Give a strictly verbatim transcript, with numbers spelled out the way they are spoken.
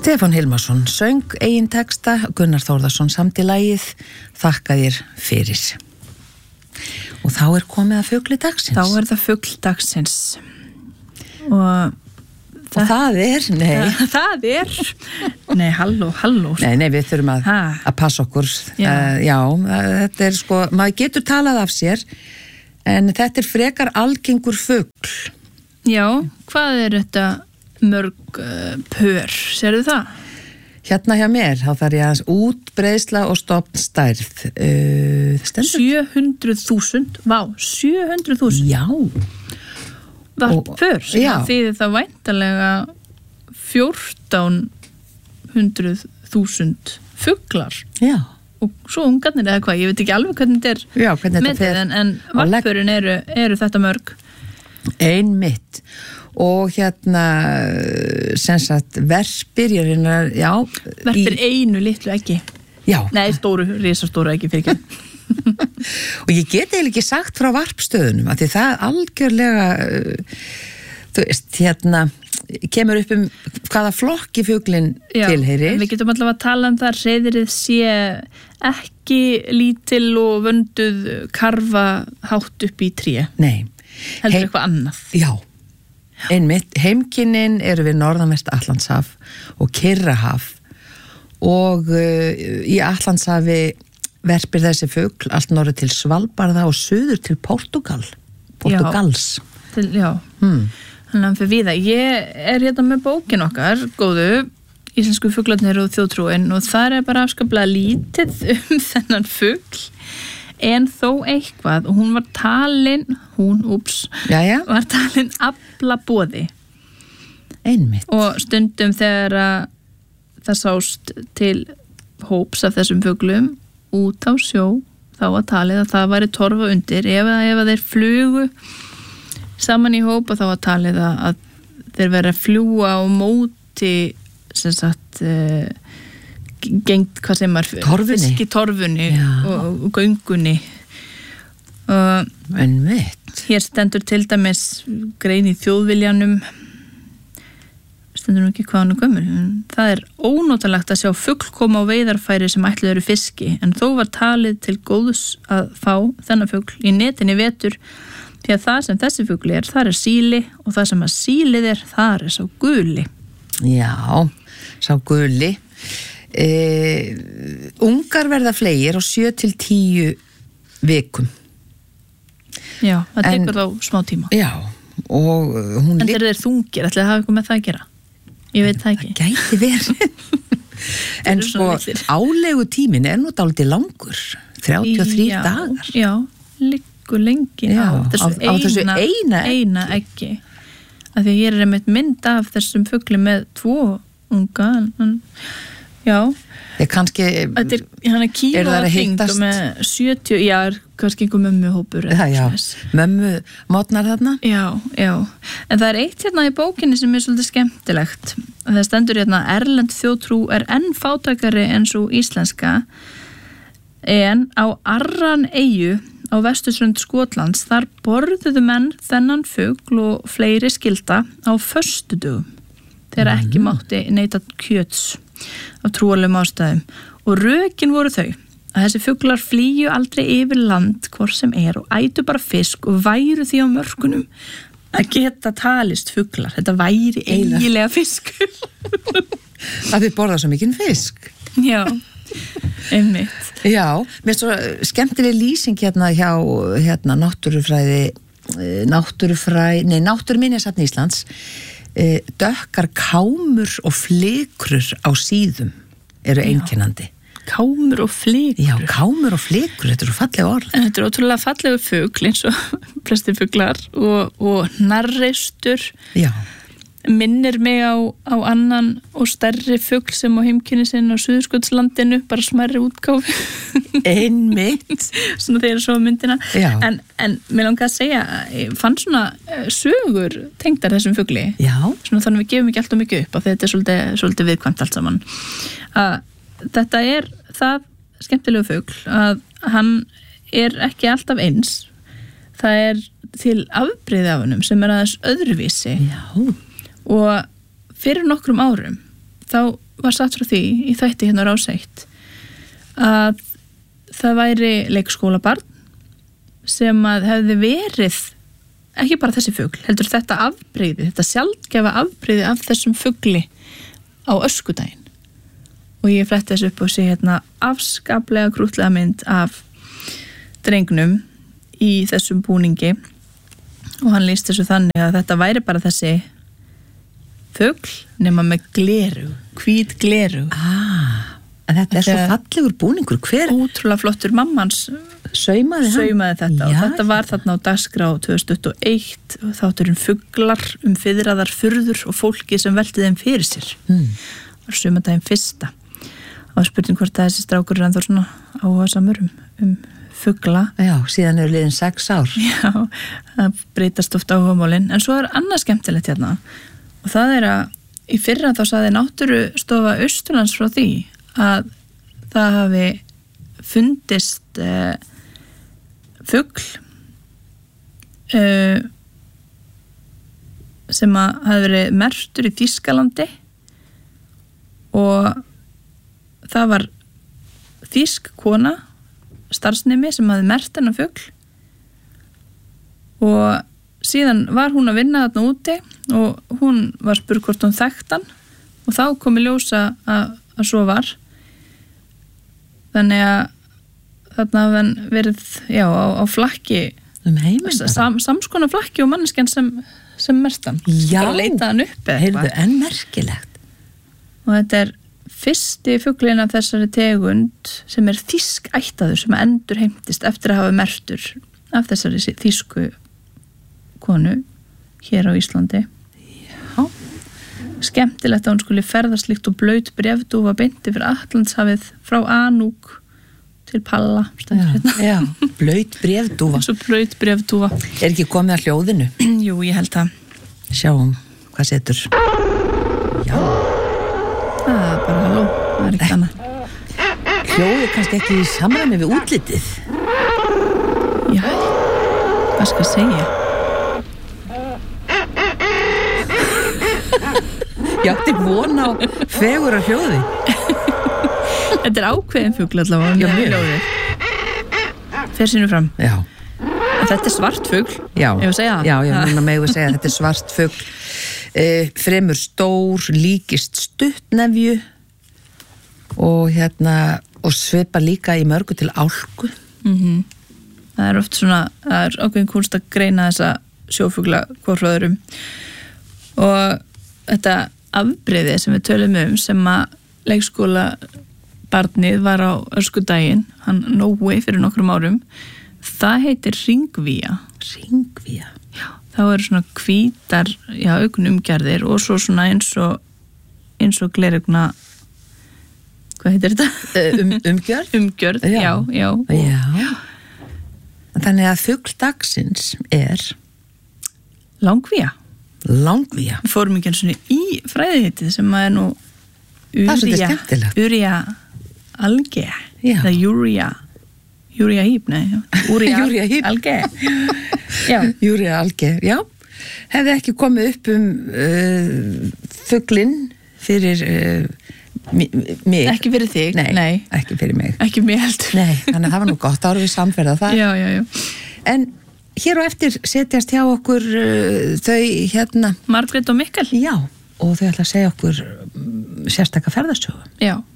Stefán Hilmarsson söng eigin texta, Gunnar Þórðarsson samdi lagið, þakka þér fyrir. Og þá er komið að fugli dagsins. Þá er það fugl dagsins. Og, og það, það er, nei. Ja, það er, nei, halló, halló. Nei, nei, við þurfum að, að passa okkur. Já. Uh, já, þetta er sko, maður getur talað af sér, en þetta er frekar algengur fugl. Já, hvað er þetta mörg uh, pör, sérðu það? Hérna hjá mér, þá þarf ég að útbreiðsla og stofnstærð. Uh, sjö hundruð þúsund, vá, sjö hundruð þúsund. Já. Vart pör, því það væntalega fjórtán hundruð þúsund fuglar. Já. Og svo ungarnir eða hvað, ég veit ekki alveg hvernig þetta er. Já, hvernig þetta fer. En, en vartpörin eru, eru þetta mörg. Einmitt. Og hérna sem sagt verpir ég reyna, já verpir í... einu litlu eggi já. Nei, stóru, risastóru eggi fyrir ekki og ég get eiginlega ekki sagt frá varpstöðunum af því það algjörlega þú veist, hérna kemur upp um hvaða flokki fuglinn tilheyrir. Við getum allavega að tala um það að hreiðrið sé ekki lítil og vönduð karfa hátt upp í tré. Nei. Heldur Heim... eitthvað annað. Já. Einmitt, heimkynnin eru við norðanvert Atlantshaf og Kyrrahaf og uh, í Atlantshafi verpir þessi fugl allt norður til Svalbarða og suður til Portugal, Portugals. Já, til, já. Hmm. Þannig að fyrir við það. Ég er hérna með bókin okkar, góðu, Íslensku fuglarnir og þjóðtrúin og það er bara afskaplega lítið um þennan fugl. En þó eitthvað, og hún var talin, hún, úps, Jæja. var talin aflaboði. Einmitt. Og stundum þegar það sást til hóps af þessum fuglum út á sjó, þá var talið að það væri torfa undir. Ef, ef þeir flugu saman í hóp og þá var talið að þeir verið að fljúa á móti, sem sagt, uh, gengt, hvað sem er fiski torfunni og, og göngunni og Einmitt. Hér stendur til dæmis grein í Þjóðviljanum stendur nú ekki hvað hann er gömul það er ónótalegt að sjá fugl koma á veiðarfæri sem ætluð eru fiski en þó var talið til góðs að fá þennan fugl í netinni vetur því að það sem þessi fugl er, þar er síli og það sem að sílið er, þar er sá guli. Já, sá guli Uh, ungar verða fleygir á sjö til tíu vikum. Já, það tekur þá smá tíma. Já, og hún en þeir eru þungir, ætli það hafa eitthvað með það að gera? Ég veit það ekki. Það gæti verið. En sko, álegu tímin er nú dálítið langur, þrjátíu og þrír dagar. Já, liggur lengi já, á þessu, á, á þessu eina, eina, eina eggi. Af því ég er einmitt mynd af þessum fugli með tvo unga, en já, ég kannski þetta er, hann er kífa að þyngd og með sjötíu, já, er kannski einhver mömmuhópur já, já, mömmu mótnar þarna já, já, en það er eitt hérna í bókinni sem er svolítið skemmtilegt það stendur hérna, erlend þjóðtrú er enn fátækari en svo íslenska en á Arran-eyju á vesturströnd Skotlands þar borðuðu menn þennan fugl og fleiri skylda á föstudögum þegar ekki mátti neyta kjöts af trúarlegum ástæðum og rökin voru þau að þessi fuglar flýju aldrei yfir land hvort sem er og ætu bara fisk og væru því á mörkunum að geta talist fuglar þetta væri eiginlega fiskur að þið borða svo mikinn fisk já, einmitt já, mér svo skemmtileg lýsing hérna hjá hérna náttúrufræði náttúrufræði, nei náttúruminjasafn Íslands dökkar kámur og flykrur á síðum eru einkennandi. Kámur og flykrur? Já, kámur og flykrur, þetta eru fallega orð. En þetta eru ótrúlega fallegur fugl eins og flestir fuglar og, og narreistur. Já. Minnir mig á, á annan og stærri fugl sem á heimkynni sinn á Suðurskautslandinu, bara smærri útgáfu. Einmitt. Svona þegar svo myndina. Já. En, en mér langar að segja, ég fann svona sögur tengdar þessum fugli. Já. Svona þannig við gefum ekki alltaf mikið upp, af þetta er svolítið, svolítið viðkvæmt allt saman. Að þetta er það skemmtilegu fugl að hann er ekki alltaf eins. Það er til afbrigði af honum sem er aðeins öðruvísi. Já. Og fyrir nokkrum árum þá var satt frá því í þætti hérna á Rás eitt að það væri leikskólabarn sem að hefði verið ekki bara þessi fugl, heldur þetta afbrigði, þetta sjaldgæfa afbrigði af þessum fugli á öskudaginn. Og ég fletti þessu upp og sé hérna afskaplega krútlega mynd af drengnum í þessum búningi og hann lýst þessu þannig að þetta væri bara þessi fugl nema með gleru, hvít gleru. Ah, en þetta er svo fallegur búningur. Hver? Ótrúlega flottur mammans saumaði, saumaði þetta. Já, og þetta var þarna á dagskrá tvö þúsund tuttugu og eitt og þátturinn Fuglar um fiðraðar furður og fólki sem velti þeim fyrir sér. Mm. Var sumardaginn fyrsta. Og spurning hvort að þessi strákur er ennþá svona áhugasamur um, um fugla. Já, síðan eru liðin sex ár. Já, það breytast oft áhugamálin. En svo er annað skemmtilegt hérna og það er að í fyrra þá sagði Náttúrustofa Austurlands frá því að það hafi fundist uh, fugl uh, sem að hafi verið merktur í Þýskalandi og það var þýsk kona starfsnemi sem hafi merkt þennan fugl og síðan var hún að vinna þarna úti og hún var spurð hvort hún þekkt hann og þá kom í ljósa að, að svo var þannig að þarna hafði hann verið já, á, á flakki um heiminn sam, samskona flakki og manneskjan sem, sem merktan já, bara leitaði hann upp heyrðu, en merkilegt og þetta er fyrsti fuglinn af þessari tegund sem er þýsk ættaður sem endur heimtist eftir að hafa merktur af þessari þýsku konu hér á Íslandi. Já. Skemmtilegt að hún skuli ferðast líkt og blaut bréfdúfa beinti fyrir Atlantshafið frá Anúk til Palla. Já, já, blaut bréfdúfa. Svo blaut bréfdúfa. Er ekki komið að hljóðinu? Jú, ég held það. Sjáum, hvað setur? Já. Það er bara halló, það er ekki annað. Hljóðið kannski ekki í samræmi við útlitið. Já, hvað skal ég segja? Ég átti von á fegur að hljóði. Þetta er ákveðin fugl allavega. Já, mjög. Fer sínu fram. Já. En þetta er svart fugl. Já. Ég vil segja það. Já, já, núna megum við segja að þetta er svart fugl. Eh, fremur stór, líkist stuttnefju og hérna, og svipa líka í mörgu til álku. Mhm. Það er oft svona, það er ákveðin kunst að greina þessa sjófugla hvort frá öðrum. Og þetta afbrigði sem við tölum um sem að leikskóla barnið var á öskudaginn, hann Nói fyrir nokkrum árum, það heitir hringvía. Hringvía? Já, þá eru svona hvítar, já, augnumgerðir og svo svona eins og eins og glerugna hvað heitir þetta? Um, umgjörð? Umgjörð, já, já. Já. já. Þannig að fugl dagsins er langvía. Langvía. Við fórum ekki eins og í fræðihitið sem að er nú Uria, Uria alge eða Uria Uria hýp, nei Uria hýp alge Uria alge, já hefði ekki komið upp um uh, fuglinn fyrir uh, mig ekki fyrir þig, nei, nei. ekki fyrir mig ekki mig heldur nei, þannig að það var nú gott, þá erum við samferða það já, já, já. En hér á eftir setjast hjá okkur uh, þau hérna Margrét og Mikkel já, og þau ætla að segja okkur um, sérstaka ferðarsögu já